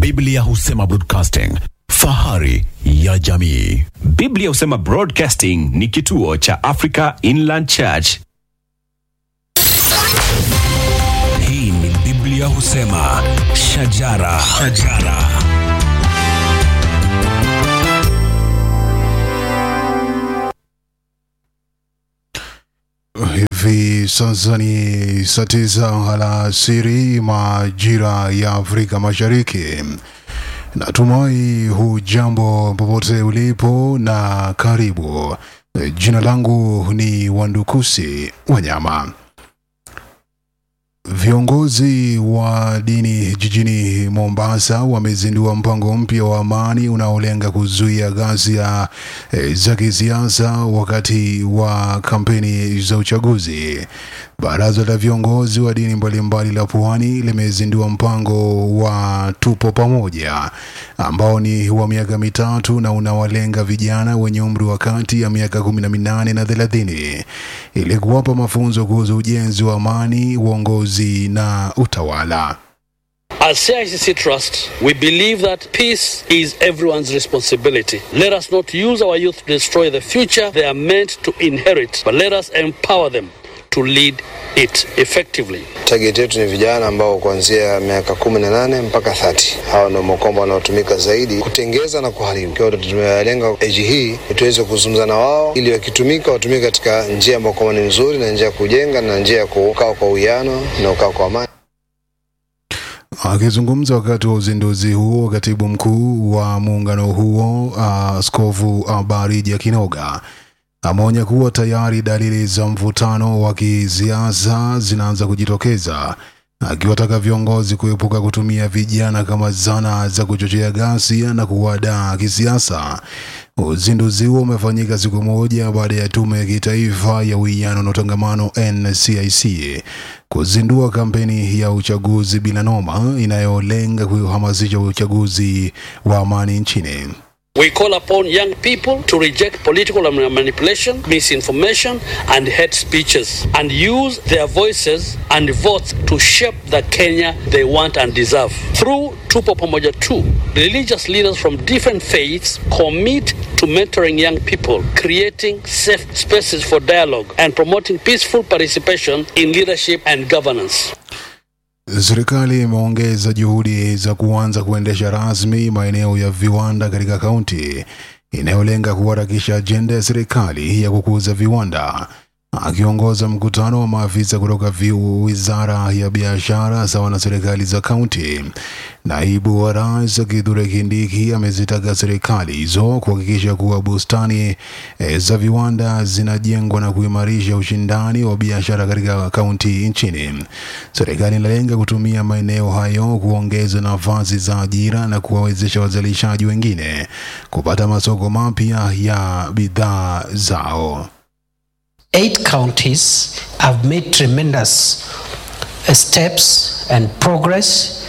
Biblia husema broadcasting, fahari ya jamii. Biblia husema Broadcasting ni kituo cha Africa Inland Church. Hii ni Biblia husema shajara. Hivi sasa ni saa 9 alasiri majira ya Afrika Mashariki. Natumai hujambo popote ulipo na karibu. Jina langu ni Wandukusi Wanyama. Viongozi wa dini jijini Mombasa wamezindua mpango mpya wa amani unaolenga kuzuia ghasia za kisiasa wakati wa kampeni za uchaguzi. Baraza la viongozi wa dini mbalimbali la Pwani limezindua mpango wa Tupo Pamoja ambao ni wa miaka mitatu na unawalenga vijana wenye umri wa kati ya miaka 18 na 30 ili kuwapa mafunzo kuhusu ujenzi wa amani, uongozi na utawala. As CICC Trust, we believe that peace is everyone's responsibility. Let us not use our youth to destroy the future they are meant to inherit, but let us empower them to lead it effectively. Target yetu ni vijana ambao kuanzia miaka 18 mpaka 30. Hao ndio mkombo wanaotumika zaidi kutengeza na kuharibu. Kwa hiyo tumelenga age hii tuweze kuzungumza na wao ili wakitumika watumike katika njia ambayo ni nzuri na njia ya kujenga na njia ya kukaa kwa uwiano na kukaa kwa amani. Akizungumza wakati wa uzinduzi huo, katibu mkuu wa muungano huo Askofu Barija Kinoga ameonya kuwa tayari dalili za mvutano wa kisiasa zinaanza kujitokeza, akiwataka viongozi kuepuka kutumia vijana kama zana za kuchochea ghasia na kuwadaa kisiasa. Uzinduzi huo umefanyika siku moja baada ya Tume ya Kitaifa ya Uwiano na Utangamano NCIC kuzindua kampeni ya uchaguzi bila noma inayolenga kuhamasisha uchaguzi wa amani nchini. We call upon young people to reject political manipulation, misinformation, and hate speeches, and use their voices and votes to shape the Kenya they want and deserve. Through Tupo Pamoja 2, religious leaders from different faiths commit to mentoring young people, creating safe spaces for dialogue, and promoting peaceful participation in leadership and governance. Serikali imeongeza juhudi za kuanza kuendesha rasmi maeneo ya viwanda katika kaunti inayolenga kuharakisha ajenda ya serikali ya kukuza viwanda. Akiongoza mkutano wa maafisa kutoka Wizara ya Biashara sawa na serikali za kaunti, naibu wa rais Kithure Kindiki amezitaka serikali hizo kuhakikisha kuwa bustani za viwanda zinajengwa na kuimarisha ushindani wa biashara katika kaunti nchini. Serikali inalenga kutumia maeneo hayo kuongeza nafasi za ajira na kuwawezesha wazalishaji wengine kupata masoko mapya ya bidhaa zao. 8 counties have made tremendous steps and progress